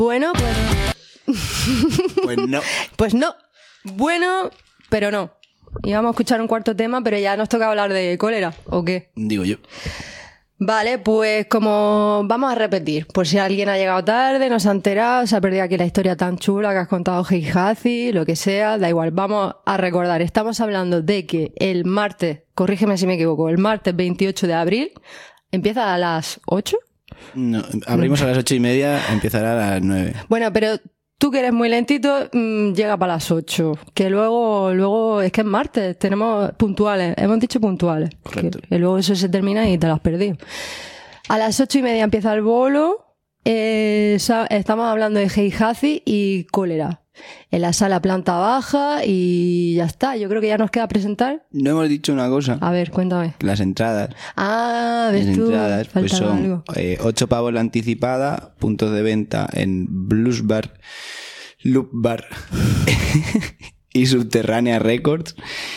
Bueno, Pues no. pues no. Bueno, pero no. Íbamos a escuchar un cuarto tema, pero ya nos toca hablar de cólera, ¿o qué? Digo yo. Vale, pues como vamos a repetir, por si alguien ha llegado tarde, no se ha enterado, se ha perdido aquí la historia tan chula que has contado Heihachi, lo que sea, da igual, vamos a recordar. Estamos hablando de que el martes, corrígeme si me equivoco, el martes 28 de abril, empieza a las 8. No, abrimos a las 8:30, empezará a las 9. Bueno, pero tú que eres muy lentito, llega para las 8. Que luego es que es martes, tenemos puntuales, hemos dicho puntuales. Correcto. Que luego eso se termina y te lo has perdido. A las 8:30 empieza el bolo. Estamos hablando de Heihachi y cólera. En la sala planta baja y ya está. Yo creo que ya nos queda presentar. No hemos dicho una cosa. A ver, cuéntame. Las entradas. Ah, ves Las tú. entradas pues faltaba son algo. 8 pavos la anticipada, puntos de venta en Blues Bar, Loop Bar y Subterránea Records,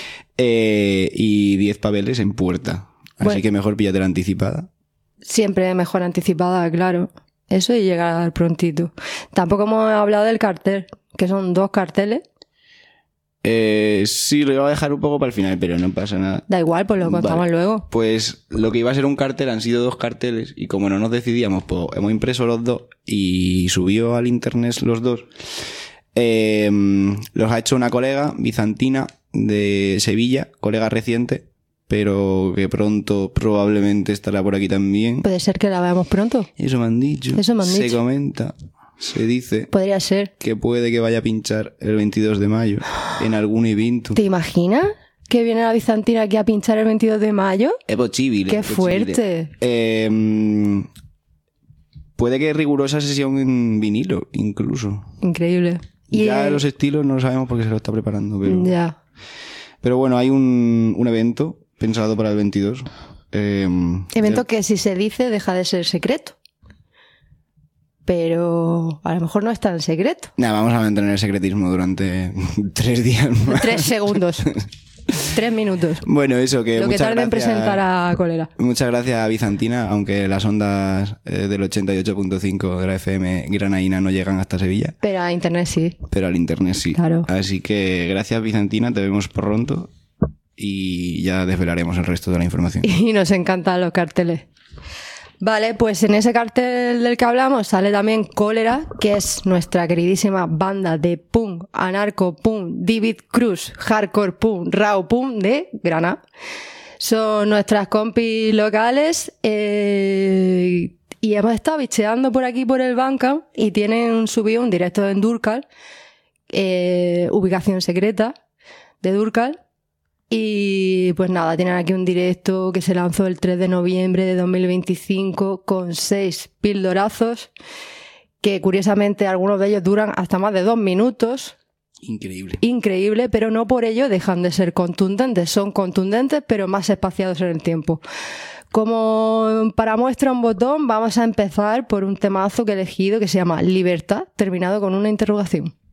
y 10 paveles en puerta. Así Bueno. que mejor píllate la anticipada. Siempre mejor anticipada, claro. Eso y llegar prontito. Tampoco hemos hablado del cartel, que son 2 carteles. Sí, lo iba a dejar un poco para el final, pero no pasa nada. Da igual, pues lo contamos Vale. luego. Pues lo que iba a ser un cartel han sido 2 carteles y como no nos decidíamos, pues hemos impreso los 2 y subió al internet los 2. Los ha hecho una colega bizantina de Sevilla, colega reciente, pero que pronto probablemente estará por aquí también. Puede ser que la veamos pronto. Eso me han dicho. Eso me han Se dicho. comenta, se dice Podría ser. que puede que vaya a pinchar el 22 de mayo en algún evento. ¿Te imaginas que viene la bizantina aquí a pinchar el 22 de mayo? Es posible. ¡Qué es posible. fuerte! Puede que rigurosa sesión en vinilo, incluso. Increíble. Ya los estilos no lo sabemos porque se lo está preparando. Ya. Pero bueno, hay un evento pensado para el 22. Evento que si se dice deja de ser secreto. Pero a lo mejor no es tan secreto. Nada, vamos a mantener el secretismo durante 3 días más. 3 segundos. 3 minutos. Bueno, eso que Lo que muchas tarda en gracias- presentar a cólera. Muchas gracias a Bizantina, aunque las ondas del 88.5 de la FM granaína no llegan hasta Sevilla, Pero a internet sí. pero al internet sí. Claro. Así que gracias Bizantina, te vemos pronto y ya desvelaremos el resto de la información. Y nos encantan los carteles. Vale, pues en ese cartel del que hablamos sale también Cólera, que es nuestra queridísima banda de punk, anarco punk, David Cruz, hardcore punk, raw punk de Granada. Son nuestras compis locales y hemos estado bicheando por aquí por el Bandcamp y tienen subido un directo en Durcal, ubicación secreta de Durcal. Y pues nada, tienen aquí un directo que se lanzó el 3 de noviembre de 2025 con 6 pildorazos que curiosamente algunos de ellos duran hasta más de 2 minutos. Increíble. Increíble, pero no por ello dejan de ser contundentes. Son contundentes, pero más espaciados en el tiempo. Como para muestra un botón, vamos a empezar por un temazo que he elegido que se llama Libertad, terminado con una interrogación.